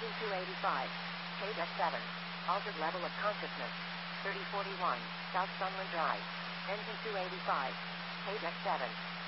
Engine 285. Page F7. Altered level of consciousness. 3041. South Sunland Drive. Engine 285. Page F7.